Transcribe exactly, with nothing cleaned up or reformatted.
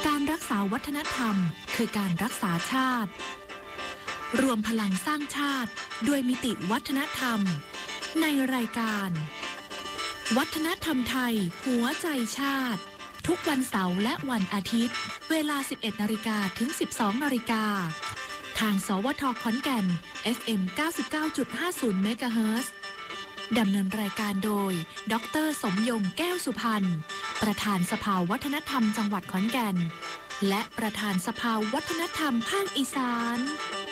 การรักษาวัฒนธรรมคือการรักษาชาติรวมพลังสร้างชาติด้วยมิติวัฒนธรรมในรายการวัฒนธรรมไทยหัวใจชาติทุกวันเสาร์และวันอาทิตย์เวลา สิบเอ็ดนาฬิกา ถึง สิบสองนาฬิกาทางสวทขอนแก่น เอฟ เอ็ม เก้าสิบเก้าจุดห้าศูนย์ เมกะเฮิรตซ์ดำเนินรายการโดยดร.สมยงแก้วสุพรรณประธานสภาวัฒนธรรมจังหวัดขอนแก่นและประธานสภาวัฒนธรรมภาคอีสาน